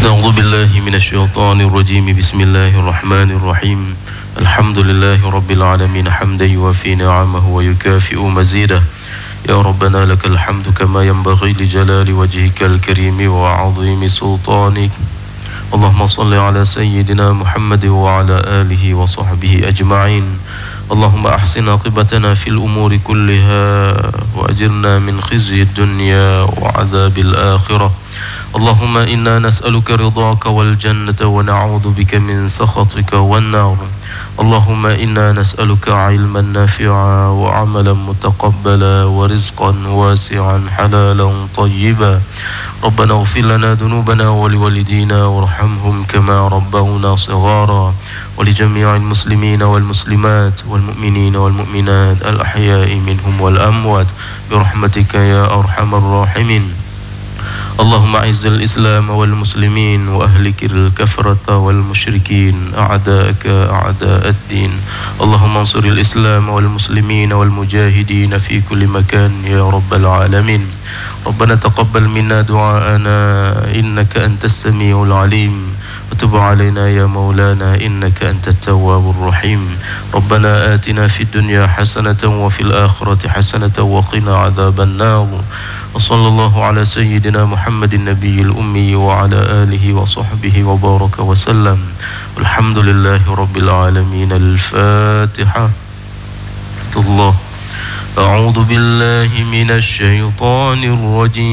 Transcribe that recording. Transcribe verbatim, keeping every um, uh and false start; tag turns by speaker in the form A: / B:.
A: أعوذ بالله من الشيطان الرجيم بسم الله الرحمن الرحيم الحمد لله رب العالمين حمدا يوافي نعمه ويكافئ مزيده يا ربنا لك الحمد كما ينبغي لجلال وجهك الكريم وعظيم سلطانك اللهم صل على سيدنا محمد وعلى آله وصحبه أجمعين اللهم أحسن عاقبتنا في الأمور كلها وأجرنا من خزي الدنيا وعذاب الآخرة اللهم إنا نسألك رضاك والجنة ونعوذ بك من سخطك والنار اللهم إنا نسألك علما نافعا وعملا متقبلا ورزقا واسعا حلالا طيبا ربنا اغفر لنا ذنوبنا ولوالدينا وارحمهم كما ربونا صغارا ولجميع المسلمين والمسلمات والمؤمنين والمؤمنات الأحياء منهم والأموات برحمتك يا أرحم الراحمين اللهم أعز الإسلام والمسلمين وأهلك الكفرة والمشركين أعداءك أعداء الدين اللهم انصر الإسلام والمسلمين والمجاهدين في كل مكان يا رب العالمين ربنا تقبل منا دعاءنا إنك أنت السميع العليم وتب علينا يا مولانا إنك أنت التواب الرحيم ربنا آتنا في الدنيا حسنة وفي الآخرة حسنة وقنا عذاب النار وصلى الله على سيدنا محمد النبي الأمي وعلى آله وصحبه وبارك وسلم والحمد لله رب العالمين الفاتحة الله أعوذ بالله من الشيطان الرجيم